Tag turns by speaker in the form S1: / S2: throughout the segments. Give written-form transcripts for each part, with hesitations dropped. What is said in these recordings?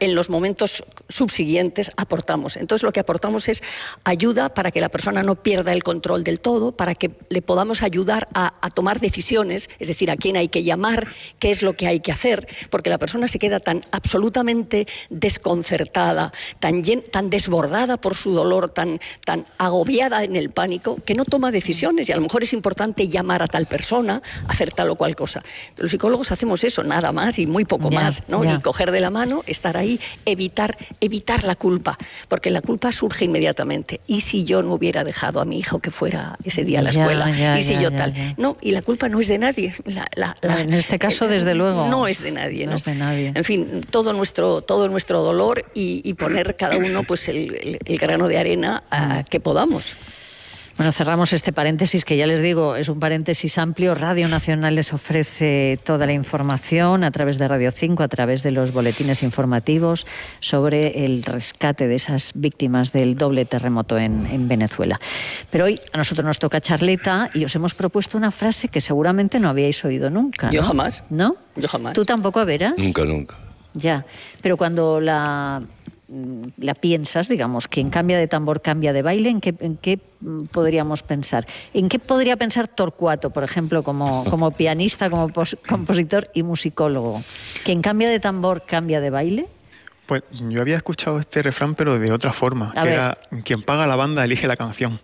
S1: en los momentos subsiguientes aportamos. Entonces lo que aportamos es ayuda para que la persona no pierda el control del todo, para que le podamos ayudar a tomar decisiones, es decir, a quién hay que llamar, qué es lo que hay que hacer, porque la persona se queda tan absolutamente desconcertada, tan desbordada por su dolor, tan agobiada en el pánico, que no toma decisiones, y a lo mejor es importante llamar a tal persona, hacer tal o cual cosa. Los psicólogos hacemos eso, nada más y muy poco más, ¿no? Y coger de la mano, estar ahí, evitar la culpa, porque la culpa surge inmediatamente. ¿Y si yo no hubiera dejado a mi hijo que fuera ese día a la escuela? ¿Y si yo tal? No, y la culpa no es de nadie.
S2: En este caso, desde luego.
S1: No es de nadie, ¿no?
S2: No es de nadie.
S1: En fin, todo nuestro dolor y poner cada uno pues el grano de arena que podamos.
S2: Bueno, cerramos este paréntesis que ya les digo, es un paréntesis amplio. Radio Nacional les ofrece toda la información a través de Radio 5, a través de los boletines informativos sobre el rescate de esas víctimas del doble terremoto en Venezuela. Pero hoy a nosotros nos toca charleta y os hemos propuesto una frase que seguramente no habíais oído nunca, ¿no?
S1: Yo jamás.
S2: ¿No?
S1: Yo jamás.
S2: ¿Tú tampoco, Vera?
S3: Nunca.
S2: Ya, pero cuando la piensas, digamos, quien cambia de tambor cambia de baile, ¿en qué podríamos pensar? ¿En qué podría pensar Torcuato, por ejemplo, como pianista, como compositor y musicólogo? ¿Quien cambia de tambor cambia de baile?
S4: Pues yo había escuchado este refrán, pero de otra forma, era quien paga la banda elige la canción.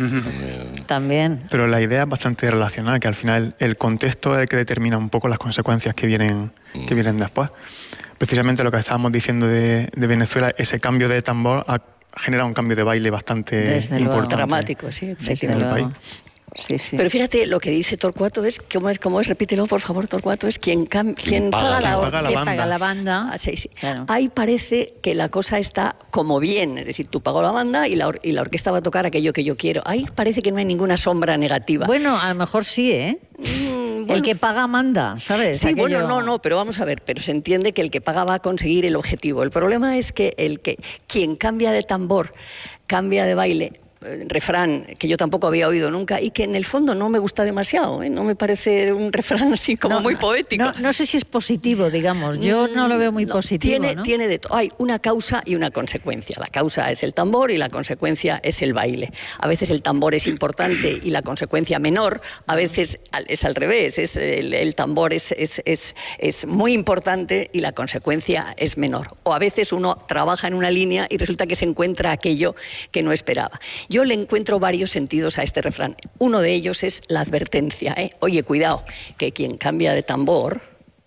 S2: También.
S4: Pero la idea es bastante relacional, que al final el contexto es el que determina un poco las consecuencias que vienen después. Precisamente lo que estábamos diciendo de Venezuela, ese cambio de tambor ha generado un cambio de baile bastante importante.
S1: Dramático, sí,
S4: en el país.
S2: Sí, sí.
S1: Pero fíjate, lo que dice Torcuato es, ¿cómo es? Repítelo, por favor, Torcuato, es quien paga la banda. Ah, sí. Claro. Ahí parece que la cosa está como bien, es decir, tú pagas la banda y la orquesta va a tocar aquello que yo quiero. Ahí parece que no hay ninguna sombra negativa.
S2: Bueno, a lo mejor sí, ¿eh? El que paga manda, ¿sabes?
S1: Sí, bueno, no, pero vamos a ver, pero se entiende que el que paga va a conseguir el objetivo. El problema es que quien cambia de tambor, cambia de baile, refrán que yo tampoco había oído nunca y que en el fondo no me gusta demasiado, ¿eh? No me parece un refrán así como muy poético.
S2: No sé si es positivo, digamos, yo no lo veo muy positivo.
S1: Tiene de todo. Hay una causa y una consecuencia. La causa es el tambor y la consecuencia es el baile. A veces el tambor es importante y la consecuencia menor, a veces es al revés, el tambor es muy importante y la consecuencia es menor. O a veces uno trabaja en una línea y resulta que se encuentra aquello que no esperaba. Yo le encuentro varios sentidos a este refrán. Uno de ellos es la advertencia, ¿eh? Oye, cuidado, que quien cambia de tambor,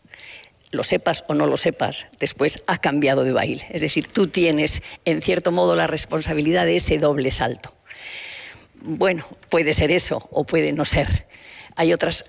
S1: lo sepas o no lo sepas, después ha cambiado de baile. Es decir, tú tienes, en cierto modo, la responsabilidad de ese doble salto. Bueno, puede ser eso o puede no ser. Hay otras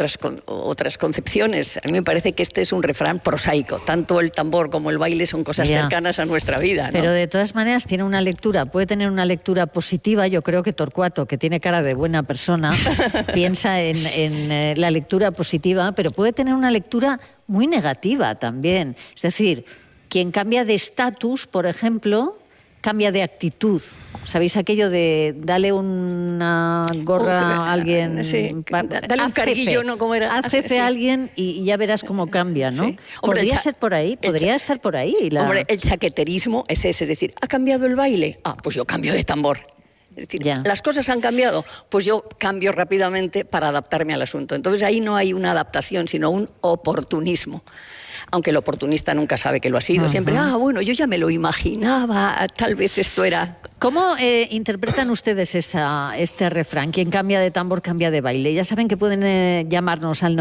S1: concepciones. A mí me parece que este es un refrán prosaico. Tanto el tambor como el baile son cosas cercanas a nuestra vida, ¿no?
S2: Pero de todas maneras tiene una lectura, puede tener una lectura positiva. Yo creo que Torcuato, que tiene cara de buena persona, piensa en la lectura positiva, pero puede tener una lectura muy negativa también. Es decir, quien cambia de estatus, por ejemplo, cambia de actitud. ¿Sabéis aquello de dale una gorra a alguien?
S1: Sí, dale un carguillo, ¿no? ¿Cómo era?
S2: Haz jefe a alguien y ya verás cómo cambia, ¿no?
S1: Sí.
S2: Podría ser por ahí, podría estar por ahí.
S1: Hombre, el chaqueterismo es ese, es decir, ¿ha cambiado el baile? Ah, pues yo cambio de tambor. Es decir, las cosas han cambiado, pues yo cambio rápidamente para adaptarme al asunto. Entonces ahí no hay una adaptación, sino un oportunismo. Aunque el oportunista nunca sabe que lo ha sido. Siempre, bueno, yo ya me lo imaginaba, tal vez esto era...
S2: ¿Cómo interpretan ustedes este refrán? Quien cambia de tambor cambia de baile. Ya saben que pueden llamarnos al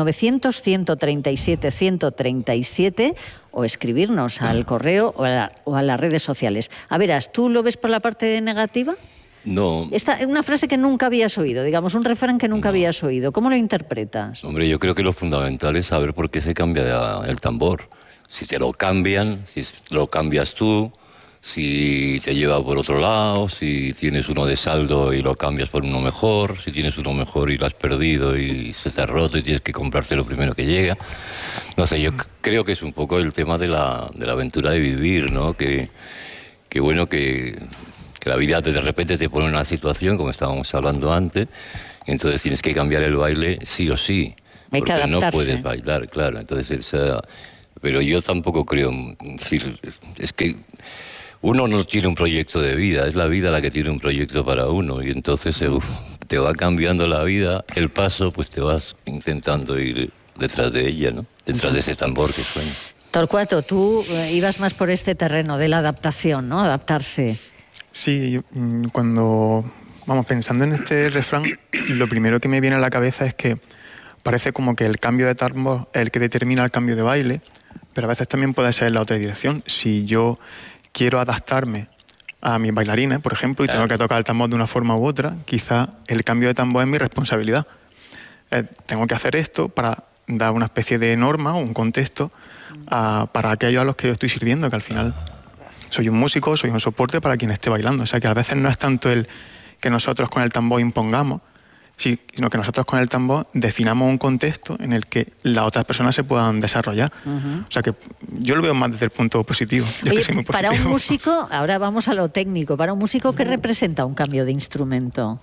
S2: 900-137-137 o escribirnos al correo o a las redes sociales. A veras, ¿tú lo ves por la parte negativa?
S3: No.
S2: Esta es una frase que nunca habías oído, digamos, un refrán que nunca habías oído. ¿Cómo lo interpretas?
S3: Hombre, yo creo que lo fundamental es saber por qué se cambia el tambor. Si te lo cambian, si lo cambias tú, si te lleva por otro lado, si tienes uno de saldo y lo cambias por uno mejor, si tienes uno mejor y lo has perdido y se te ha roto y tienes que comprarte lo primero que llega. No sé, yo creo que es un poco el tema de la aventura de vivir, ¿no? Que bueno, que la vida de repente te pone en una situación, como estábamos hablando antes, y entonces tienes que cambiar el baile sí o sí,
S2: hay
S3: porque
S2: que adaptarse.
S3: no puedes bailar, claro. Entonces Pero yo tampoco creo, decir, es que uno no tiene un proyecto de vida, es la vida la que tiene un proyecto para uno, y entonces te va cambiando la vida, el paso, pues te vas intentando ir detrás de ella, ¿no? Detrás de ese tambor que suena.
S2: Torcuato, tú ibas más por este terreno de la adaptación, ¿no? Adaptarse.
S4: Sí, cuando vamos pensando en este refrán, lo primero que me viene a la cabeza es que parece como que el cambio de tambor es el que determina el cambio de baile, pero a veces también puede ser en la otra dirección. Si yo quiero adaptarme a mis bailarines, por ejemplo, y tengo que tocar el tambor de una forma u otra, quizá el cambio de tambor es mi responsabilidad. Tengo que hacer esto para dar una especie de norma o un contexto para aquellos a los que yo estoy sirviendo, que al final soy un músico, soy un soporte para quien esté bailando. O sea, que a veces no es tanto el que nosotros con el tambor impongamos, sino que nosotros con el tambor definamos un contexto en el que las otras personas se puedan desarrollar. O sea que yo lo veo más desde el punto positivo.
S2: Oye,
S4: que soy muy
S2: para
S4: positivo.
S2: un músico, ahora vamos a lo técnico, para un músico, ¿qué representa un cambio de instrumento?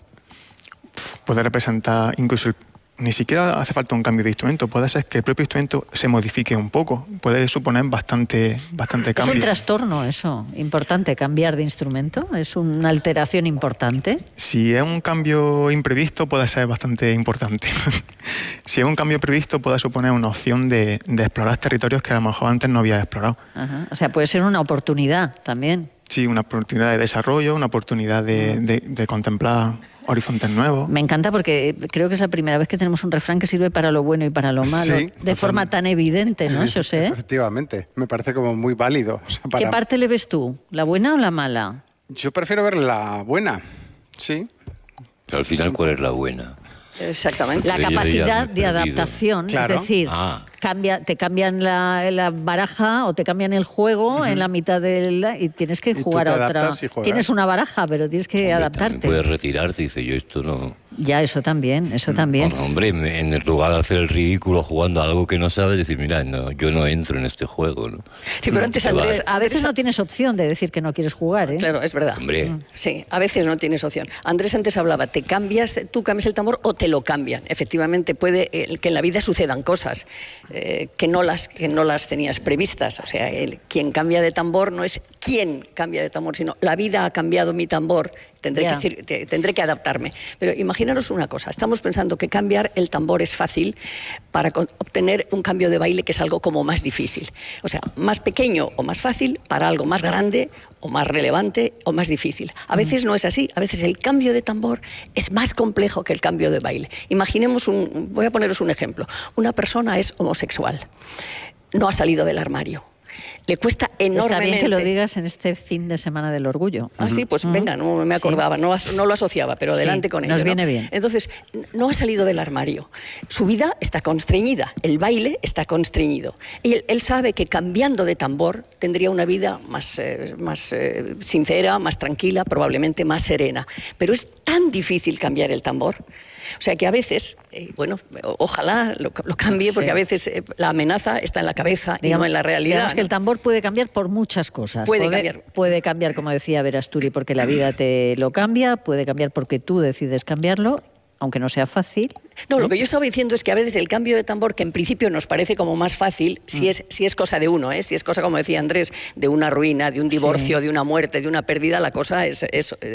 S4: Puede representar incluso ni siquiera hace falta un cambio de instrumento, puede ser que el propio instrumento se modifique un poco, puede suponer bastante
S2: Es
S4: cambio.
S2: un trastorno eso, importante, cambiar de instrumento, es una alteración importante.
S4: Si es un cambio imprevisto puede ser bastante importante. Si es un cambio previsto puede suponer una opción de explorar territorios que a lo mejor antes no había explorado.
S2: Ajá. O sea, puede ser una oportunidad también.
S4: Sí, una oportunidad de desarrollo, una oportunidad de contemplar horizontes nuevos.
S2: Me encanta porque creo que es la primera vez que tenemos un refrán que sirve para lo bueno y para lo malo,
S5: Sí,
S2: de forma tan evidente, ¿no, José?
S5: Efectivamente, me parece como muy válido. O sea,
S2: ¿Qué parte le ves tú? ¿La buena o la mala?
S5: Yo prefiero ver la buena, sí.
S3: Pero al final, ¿cuál es la buena?
S1: Exactamente.
S2: La
S3: Yo ya me he
S2: capacidad de
S3: perdido.
S2: adaptación,
S5: Claro.
S2: es decir, te cambian la baraja o te cambian el juego en la mitad y tienes que
S5: Y tú
S2: jugar
S5: te
S2: a otra.
S5: adaptas y juegas.
S2: Tienes una baraja, pero tienes que
S3: También
S2: adaptarte.
S3: puedes retirarte y dice, yo esto no...
S2: Ya, eso también, eso también.
S3: Bueno, hombre, en el lugar de hacer el ridículo jugando a algo que no sabes, decir, mira, no, yo no entro en este juego, ¿no?
S1: Sí, pero antes
S3: Te va.
S1: Andrés...
S2: A veces
S1: Andrés-
S2: no tienes opción de decir que no quieres jugar, ¿eh?
S1: Claro, es verdad.
S3: Hombre,
S1: Sí, a veces no tienes opción. Andrés antes hablaba, tú cambias el tambor o te lo cambian. Efectivamente, puede que en la vida sucedan cosas que no las tenías previstas. O sea, quien cambia de tambor no es quién cambia de tambor, sino la vida ha cambiado mi tambor, tendré que adaptarme. Pero imaginaros una cosa, estamos pensando que cambiar el tambor es fácil para obtener un cambio de baile que es algo como más difícil. O sea, más pequeño o más fácil para algo más grande o más relevante o más difícil. A veces no es así, a veces el cambio de tambor es más complejo que el cambio de baile. Imaginemos voy a poneros un ejemplo. Una persona es homosexual, no ha salido del armario. Le cuesta enormemente.
S2: Está bien que lo digas en este fin de semana del orgullo.
S1: Ah, sí, pues venga, no me acordaba, no lo asociaba, pero adelante con ello.
S2: Nos
S1: ¿no?
S2: viene bien.
S1: Entonces, no ha salido del armario. Su vida está constreñida, el baile está constreñido. Y él sabe que cambiando de tambor tendría una vida más sincera, más tranquila, probablemente más serena. Pero es tan difícil cambiar el tambor. O sea que a veces, ojalá lo cambie, porque a veces la amenaza está en la cabeza y no en la realidad.
S2: Digamos que el tambor puede cambiar por muchas cosas. Puede cambiar, como decía Verasturi, porque la vida te lo cambia, puede cambiar porque tú decides cambiarlo, aunque no sea fácil.
S1: No, lo que yo estaba diciendo es que a veces el cambio de tambor, que en principio nos parece como más fácil, si es cosa de uno, si es cosa, como decía Andrés, de una ruina, de un divorcio, de una muerte, de una pérdida, la cosa es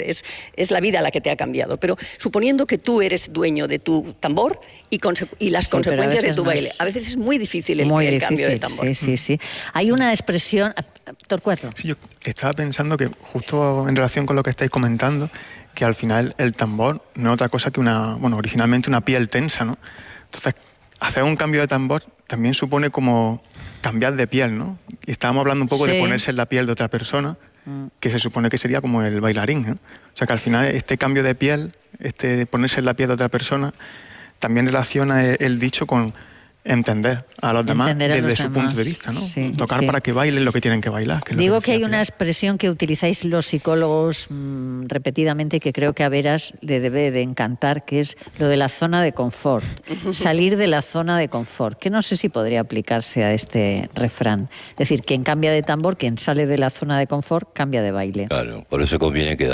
S1: la vida la que te ha cambiado. Pero suponiendo que tú eres dueño de tu tambor y las consecuencias de tu baile, a veces es muy difícil el cambio de tambor.
S2: Sí. Hay una expresión... Torcuato.
S4: Sí, yo estaba pensando que justo en relación con lo que estáis comentando, que al final el tambor no es otra cosa que originalmente una piel tensa, ¿no? Entonces, hacer un cambio de tambor también supone como cambiar de piel, ¿no? Y estábamos hablando un poco de ponerse en la piel de otra persona, que se supone que sería como el bailarín, ¿no? O sea que al final este cambio de piel, ponerse en la piel de otra persona, también relaciona el dicho con entender a los demás desde su punto de vista, ¿no? Tocar para que bailen lo que tienen que bailar.
S2: Digo que hay una expresión que utilizáis los psicólogos repetidamente que creo que a Veras le debe de encantar, que es lo de la zona de confort. Salir de la zona de confort, que no sé si podría aplicarse a este refrán. Es decir, quien cambia de tambor, quien sale de la zona de confort, cambia de baile.
S3: claro, por eso conviene quedarse.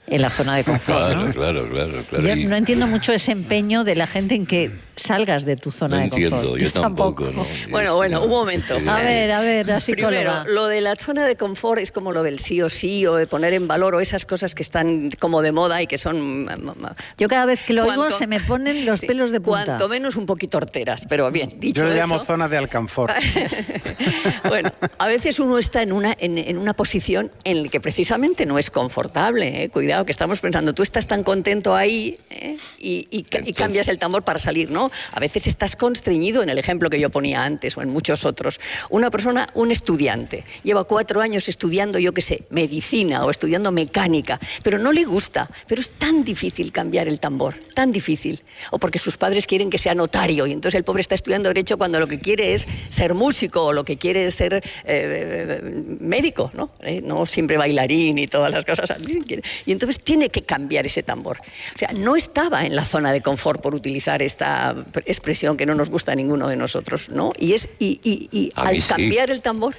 S2: en la zona de confort,
S3: Claro,
S2: ¿no?
S3: claro.
S2: Yo
S3: Y
S2: no entiendo mucho ese empeño de la gente en que salgas de tu zona
S3: no
S2: de
S3: entiendo,
S2: confort.
S3: yo tampoco, ¿no?
S1: Bueno, un momento.
S2: A ver, la psicóloga.
S1: Primero, lo de la zona de confort es como lo del sí o sí, o de poner en valor, o esas cosas que están como de moda y que son...
S2: Yo cada vez que lo oigo
S1: Cuanto-
S2: se me ponen los
S1: sí,
S2: pelos de punta.
S1: Cuanto menos un poquito horteras, pero bien, dicho
S5: Yo le
S1: eso...
S5: llamo zona de alcanfor.
S1: Bueno, a veces uno está en una posición en la que precisamente no es confortable, ¿eh? Cuidado, que estamos pensando, tú estás tan contento ahí, ¿eh? y cambias el tambor para salir, ¿no? A veces estás constreñido, en el ejemplo que yo ponía antes o en muchos otros. Una persona, un estudiante, lleva 4 años estudiando, yo qué sé, medicina o estudiando mecánica, pero no le gusta, pero es tan difícil cambiar el tambor, tan difícil. O porque sus padres quieren que sea notario y entonces el pobre está estudiando Derecho cuando lo que quiere es ser músico o lo que quiere es ser médico, ¿no? No siempre bailarín y todas las cosas así. Y entonces tiene que cambiar ese tambor. O sea, no estaba en la zona de confort, por utilizar esta expresión que no nos gusta a ninguno de nosotros, ¿no? Y
S3: A mí
S1: al
S3: sí.
S1: cambiar el tambor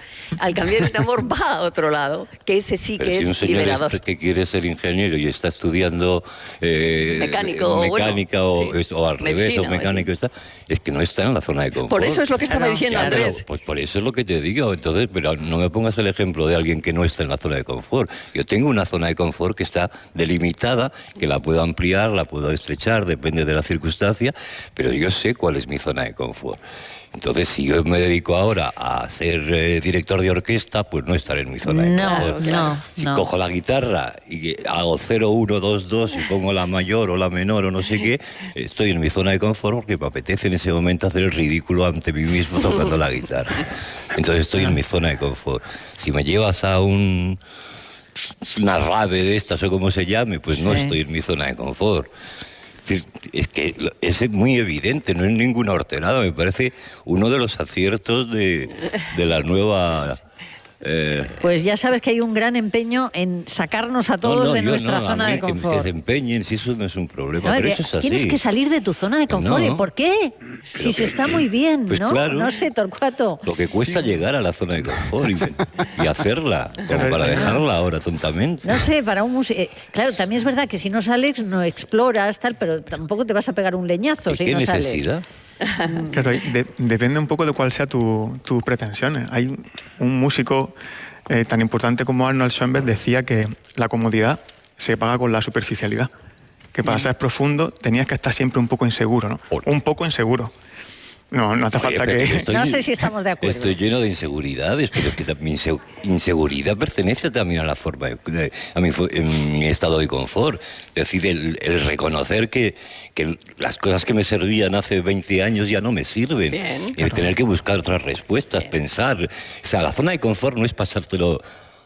S1: va a otro lado, que ese sí
S3: Pero
S1: que
S3: si un
S1: es
S3: señor
S1: liberador.
S3: que quiere ser ingeniero y está estudiando
S1: Mecánica o
S3: al revés,
S1: medicina,
S3: o mecánico, es que no está en la zona de confort.
S1: Por eso es lo que estaba
S2: Claro,
S1: diciendo
S2: claro.
S1: Andrés.
S3: Pues por eso es lo que te digo. Entonces, pero no me pongas el ejemplo de alguien que no está en la zona de confort. Yo tengo una zona de confort que está delimitada, que la puedo ampliar, la puedo estrechar, depende de la circunstancia, pero yo sé cuál es mi zona de confort. Entonces, si yo me dedico ahora a ser director de orquesta, pues no estaré en mi zona de
S2: No,
S3: confort.
S2: no,
S3: Si
S2: no.
S3: cojo la guitarra y hago 0, 1, 2, 2 y pongo la mayor o la menor o no sé qué, estoy en mi zona de confort porque me apetece en ese momento hacer el ridículo ante mí mismo tocando la guitarra. Entonces estoy en mi zona de confort. Si me llevas a una rave de estas o como se llame, pues no
S2: Sí.
S3: estoy en mi zona de confort. Es que es muy evidente, no es ninguna horterada, me parece uno de los aciertos de la nueva...
S2: Pues ya sabes que hay un gran empeño en sacarnos a todos de
S3: yo
S2: nuestra
S3: no,
S2: zona
S3: a mí
S2: de confort.
S3: que se empeñen, si eso no es un problema,
S2: No,
S3: pero
S2: que
S3: eso es así.
S2: tienes que salir de tu zona de confort.
S3: No.
S2: ¿Y por qué? Si se está muy bien,
S3: Pues
S2: ¿no?
S3: claro.
S2: No sé, Torcuato.
S3: Lo que cuesta llegar a la zona de confort y hacerla, como para dejarla ahora tontamente.
S2: No sé, para un músico... claro, también es verdad que si no sales, no exploras, tal, pero tampoco te vas a pegar un leñazo
S3: ¿Y
S2: si
S3: qué
S2: no sales.
S3: necesidad?
S4: Claro, depende un poco de cuál sea tus pretensiones. Hay un músico tan importante como Arnold Schoenberg decía que la comodidad se paga con la superficialidad. Que para ser profundo tenías que estar siempre un poco inseguro, ¿no?
S3: Ole.
S4: Un poco inseguro. No hace
S3: Oye,
S4: falta
S3: pero
S4: que...
S3: estoy-
S2: No sé si estamos de acuerdo.
S3: Estoy lleno de inseguridades, pero es que mi inseguridad pertenece también a la forma, en mi estado de confort. Es decir, el reconocer que las cosas que me servían hace 20 años ya no me sirven.
S1: Bien.
S3: Y el tener que buscar otras respuestas, pensar. O sea, la zona de confort no es pasártelo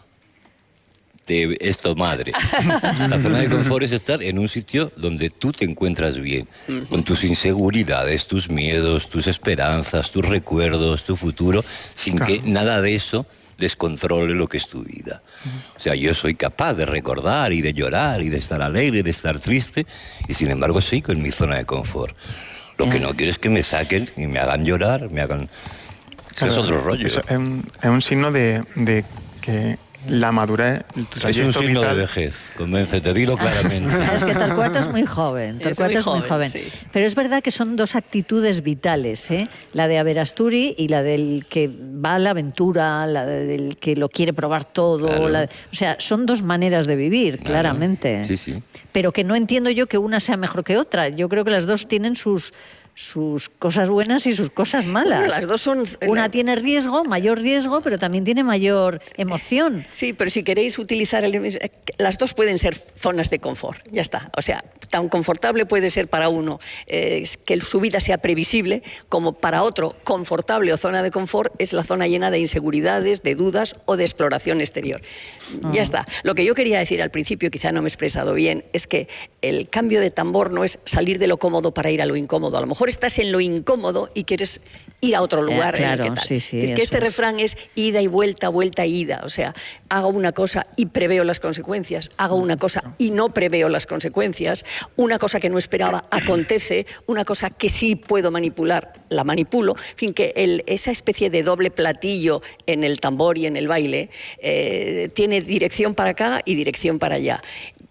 S3: de esto madre. La zona de confort es estar en un sitio donde tú te encuentras bien, con tus inseguridades, tus miedos, tus esperanzas, tus recuerdos, tu futuro, sin que nada de eso descontrole lo que es tu vida. O sea, yo soy capaz de recordar y de llorar y de estar alegre y de estar triste, y sin embargo sigo en mi zona de confort. Lo que no quiero es que me saquen y me hagan llorar, me hagan... Eso
S4: Claro,
S3: es otro rollo.
S4: eso es un signo de que la madurez, tu
S3: Es un
S4: trayecto
S3: signo de
S4: vital...
S3: vejez, convéncete, dilo claramente.
S2: Es que Torcuato es muy joven.
S1: Es
S2: Torcuato
S1: muy
S2: es muy
S1: joven,
S2: joven.
S1: sí.
S2: Pero es verdad que son dos actitudes vitales, ¿eh? La de Aberasturi y la del que va a la aventura, la del que lo quiere probar todo.
S3: Claro.
S2: O sea, son dos maneras de vivir,
S3: Claro.
S2: claramente.
S3: Sí, sí.
S2: Pero que no entiendo yo que una sea mejor que otra. Yo creo que las dos tienen sus cosas buenas y sus cosas malas.
S1: Bueno, las dos son...
S2: Una tiene riesgo, mayor riesgo, pero también tiene mayor emoción.
S1: Sí, pero si queréis utilizar las dos pueden ser zonas de confort, ya está. O sea, tan confortable puede ser para uno que su vida sea previsible, como para otro confortable o zona de confort es la zona llena de inseguridades, de dudas o de exploración exterior. Ya está. Lo que yo quería decir al principio, quizá no me he expresado bien, es que el cambio de tambor no es salir de lo cómodo para ir a lo incómodo. A lo mejor estás en lo incómodo y quieres ir a otro lugar en el
S2: claro,
S1: que tal.
S2: sí, sí,
S1: Es decir, que
S2: eso
S1: este
S2: es.
S1: refrán es ida y vuelta, vuelta e ida. O sea, hago una cosa y preveo las consecuencias, hago una cosa y no preveo las consecuencias, una cosa que no esperaba acontece, una cosa que sí puedo manipular, la manipulo. En fin, que esa especie de doble platillo en el tambor y en el baile tiene dirección para acá y dirección para allá.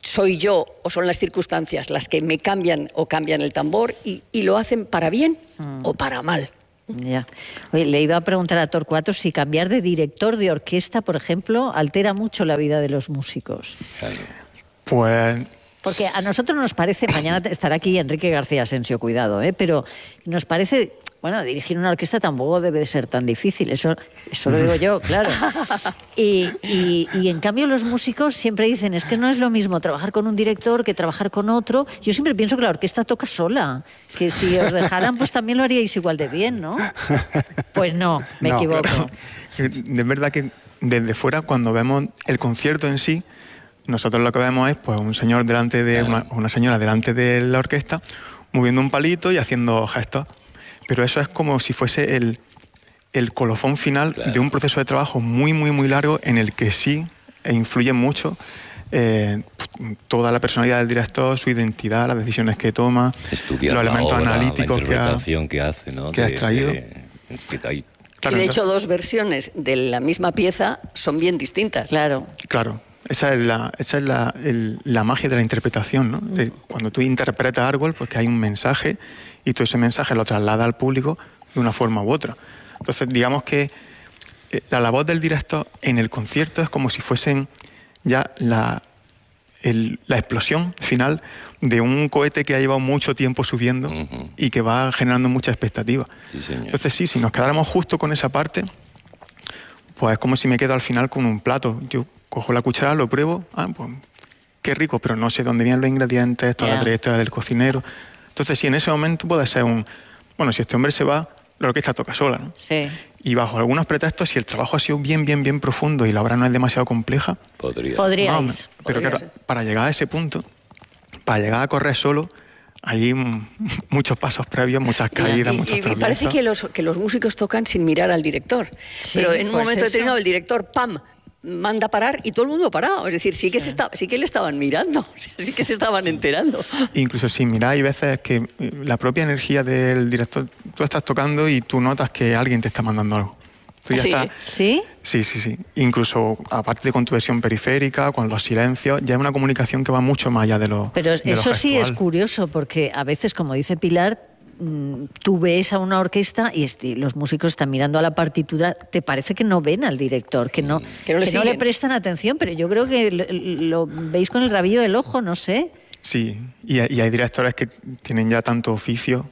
S1: soy yo o son las circunstancias las que me cambian o cambian el tambor y lo hacen para bien o para mal.
S2: Ya. Oye, le iba a preguntar a Torcuato si cambiar de director de orquesta, por ejemplo, altera mucho la vida de los músicos.
S3: Claro.
S4: Pues
S2: Porque a nosotros nos parece, mañana estará aquí Enrique García Asensio, cuidado, pero nos parece, bueno, dirigir una orquesta tampoco debe de ser tan difícil, eso lo digo yo, claro. Y en cambio los músicos siempre dicen, es que no es lo mismo trabajar con un director que trabajar con otro. Yo siempre pienso que la orquesta toca sola, que si os dejaran pues también lo haríais igual de bien, ¿no? Pues no, me equivoco.
S4: Claro. De verdad que desde fuera, cuando vemos el concierto en sí, nosotros lo que vemos es pues un señor delante de una señora delante de la orquesta moviendo un palito y haciendo gestos. Pero eso es como si fuese el colofón final de un proceso de trabajo muy, muy, muy largo en el que sí influye mucho toda la personalidad del director, su identidad, las decisiones que toma,
S3: estudiar
S4: los elementos
S3: la obra,
S4: analíticos
S3: la interpretación que hace, ¿no?
S4: que ha extraído.
S1: Claro, y de hecho, dos versiones de la misma pieza son bien distintas.
S2: Claro.
S4: Claro. Esa es la magia de la interpretación, ¿no? Cuando tú interpretas algo, pues que hay un mensaje y tú ese mensaje lo trasladas al público de una forma u otra. Entonces, digamos que la labor del director en el concierto es como si fuesen ya la explosión final de un cohete que ha llevado mucho tiempo subiendo y que va generando mucha expectativa.
S3: Sí, señor.
S4: Entonces, sí, si nos quedáramos justo con esa parte, pues es como si me quedo al final con un plato. Yo cojo la cuchara, lo pruebo, pues qué rico, pero no sé dónde vienen los ingredientes, toda la trayectoria del cocinero. Entonces, sí, en ese momento puede ser bueno, si este hombre se va, la orquesta toca sola, ¿no?
S2: Sí.
S4: Y bajo algunos pretextos, si el trabajo ha sido bien, bien, bien profundo y la obra no es demasiado compleja,
S2: Podríais.
S4: pero claro, para llegar a ese punto, para llegar a correr solo, hay muchos pasos previos, muchas caídas, muchos tropiezos.
S1: Y parece que los músicos tocan sin mirar al director.
S2: Sí,
S1: pero en un
S2: pues
S1: momento
S2: eso.
S1: determinado el director, ¡pam!, manda parar y todo el mundo parado. Es decir, sí que le estaban mirando, sí que se estaban enterando.
S4: Incluso sin mirar, hay veces que la propia energía del director, tú estás tocando y tú notas que alguien te está mandando algo. Tú ya estás...
S2: ¿Sí?
S4: Sí. Incluso, aparte de con tu versión periférica, con los silencios, ya es una comunicación que va mucho más allá de lo
S2: Pero
S4: de lo
S2: eso sí es
S4: gestual.
S2: curioso, porque a veces, como dice Pilar, tú ves a una orquesta y los músicos están mirando a la partitura, te parece que no ven al director, que no le prestan atención, pero yo creo que lo veis con el rabillo del ojo, no sé.
S4: Sí, y hay directores que tienen ya tanto oficio.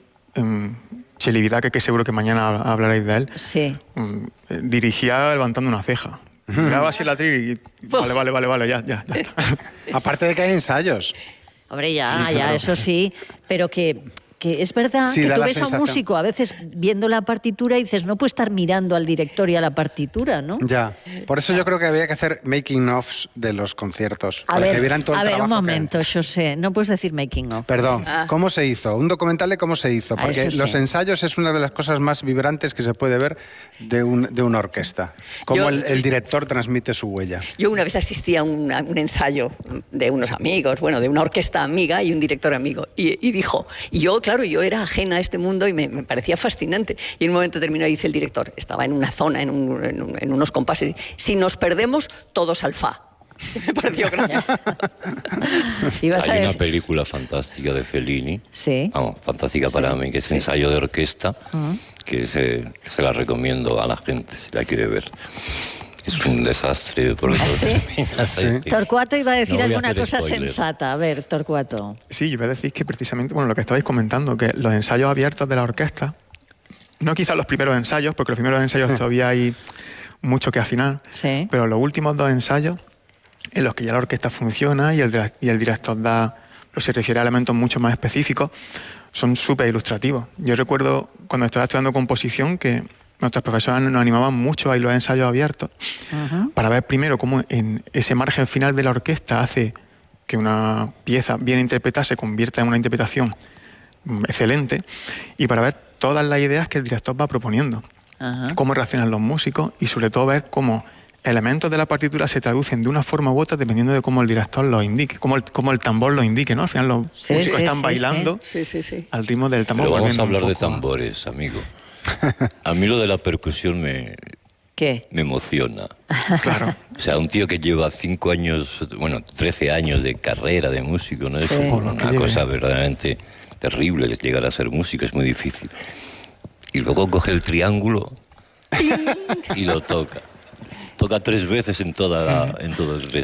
S4: Cheli Vidaque, que seguro que mañana hablaréis de él,
S2: Sí.
S4: dirigía levantando una ceja. Miraba así el atril y vale, ya está.
S5: Aparte de que hay ensayos.
S2: Hombre, ya,
S4: Sí, claro.
S2: eso sí, pero que es verdad
S5: Sí,
S2: que
S5: da
S2: tú
S5: la
S2: ves a un
S5: sensación.
S2: músico a veces viendo la partitura y dices, no puede estar mirando al director y a la partitura, ¿no?
S5: Ya. Por eso yo creo que había que hacer making-ofs de los conciertos.
S2: A
S5: para
S2: ver,
S5: que vieran todo el trabajo
S2: un
S5: que-
S2: momento, José, no puedes decir making of.
S5: Perdón, ¿cómo se hizo? Un documental de cómo se hizo, porque
S2: eso sí.
S5: los ensayos es una de las cosas más vibrantes que se puede ver de una orquesta. Cómo
S1: Yo-
S5: el director transmite su huella.
S1: Yo una vez asistí a un ensayo de unos amigos, bueno, de una orquesta amiga y un director amigo. Y dijo, y yo, claro, yo era ajena a este mundo y me parecía fascinante. Y en un momento determinado dice el director, estaba en una zona, en unos compases, si nos perdemos, todos al fa. Me pareció gracioso.
S2: Ibas a
S3: Hay una
S2: decir-
S3: película fantástica de Fellini,
S2: Sí.
S3: vamos, fantástica para mí, que es Ensayo de Orquesta, que se la recomiendo a la gente si la quiere ver. Es un desastre porque todo
S2: sí?
S3: termina así.
S2: Torcuato iba a decir
S3: No voy a
S2: alguna
S3: hacer
S2: cosa
S3: spoiler.
S2: sensata. A ver, Torcuato.
S4: Sí, yo voy a decir que precisamente, bueno, lo que estabais comentando, que los ensayos abiertos de la orquesta, no quizás los primeros ensayos, porque los primeros ensayos todavía hay mucho que afinar,
S2: Sí.
S4: pero los últimos dos ensayos, en los que ya la orquesta funciona y el director se refiere a elementos mucho más específicos, son súper ilustrativos. Yo recuerdo cuando estaba estudiando composición que nuestros profesores nos animaban mucho a ir los ensayos abiertos para ver primero cómo en ese margen final de la orquesta hace que una pieza bien interpretada se convierta en una interpretación excelente y para ver todas las ideas que el director va proponiendo,
S2: Ajá.
S4: cómo reaccionan los músicos y sobre todo ver cómo elementos de la partitura se traducen de una forma u otra dependiendo de cómo el director los indique, cómo el tambor lo indique, ¿no? Al final los
S2: Sí,
S4: músicos
S2: sí,
S4: están
S2: sí,
S4: bailando
S1: Sí.
S4: al ritmo del tambor.
S3: Pero vamos a
S4: volviendo un
S3: hablar de
S4: poco
S3: tambores, amigo. A mí lo de la percusión
S2: ¿Qué?
S3: Me emociona.
S4: Claro.
S3: O sea, un tío que lleva 5 años, bueno, 13 años de carrera de músico, ¿no? Es
S2: Sí.
S3: una cosa verdaderamente terrible de llegar a ser músico, es muy difícil. Y luego coge el triángulo y lo toca. Toca 3 veces en todo el resto.